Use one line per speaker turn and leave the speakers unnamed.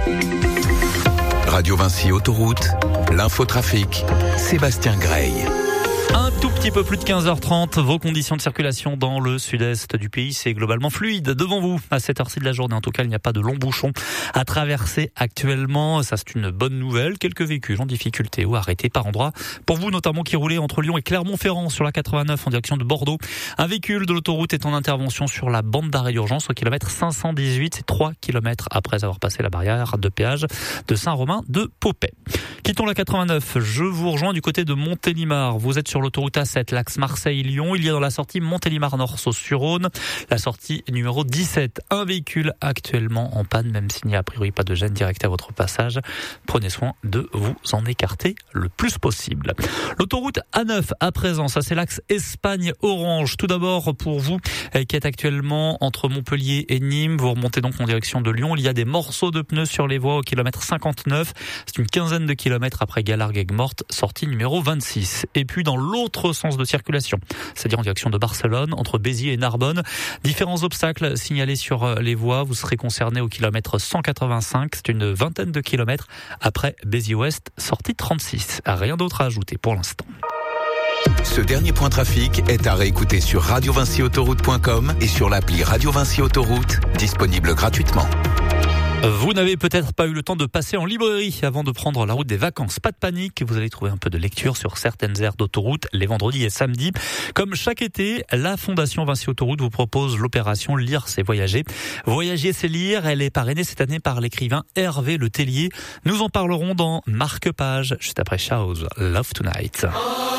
Radio Vinci Autoroute, l'infotrafic, Sébastien Grey.
Un tout petit peu plus de 15h30, vos conditions de circulation dans le sud-est du pays, c'est globalement fluide. Devant vous, à cette heure-ci de la journée, en tout cas, il n'y a pas de longs bouchons à traverser actuellement. Ça, c'est une bonne nouvelle. Quelques véhicules en difficulté ou arrêtés par endroits. Pour vous, notamment, qui roulez entre Lyon et Clermont-Ferrand sur la 89 en direction de Bordeaux. Un véhicule de l'autoroute est en intervention sur la bande d'arrêt d'urgence au kilomètre 518. C'est 3 kilomètres après avoir passé la barrière de péage de Saint-Romain de Popet. Quittons la 89. Je vous rejoins du côté de Montélimar. Vous êtes sur l'autoroute A7, l'axe Marseille-Lyon. Il y a dans la sortie Montélimar-Nord-Sauce-sur-Rhône, la sortie numéro 17. Un véhicule actuellement en panne, même s'il n'y a a priori pas de gêne directe à votre passage. Prenez soin de vous en écarter le plus possible. L'autoroute A9 à présent, ça c'est l'axe Espagne-Orange. Tout d'abord pour vous qui êtes actuellement entre Montpellier et Nîmes, vous remontez donc en direction de Lyon. Il y a des morceaux de pneus sur les voies au kilomètre 59. C'est une quinzaine de kilomètres après Galargues-Aigues-Mortes, sortie numéro 26. Et puis dans l'autre sens de circulation, c'est-à-dire en direction de Barcelone, entre Béziers et Narbonne, différents obstacles signalés sur les voies. Vous serez concerné au kilomètre 185. C'est une vingtaine de kilomètres après Béziers-Ouest, sortie 36. Rien d'autre à ajouter pour l'instant.
Ce dernier point trafic est à réécouter sur radiovinciautoroute.com et sur l'appli Radio Vinci Autoroute, disponible gratuitement.
Vous n'avez peut-être pas eu le temps de passer en librairie avant de prendre la route des vacances. Pas de panique, vous allez trouver un peu de lecture sur certaines aires d'autoroute les vendredis et samedis. Comme chaque été, la Fondation Vinci Autoroute vous propose l'opération Lire c'est voyager. Voyager c'est lire, elle est parrainée cette année par l'écrivain Hervé Le Tellier. Nous en parlerons dans Marque-Page, juste après Chaos, Love Tonight.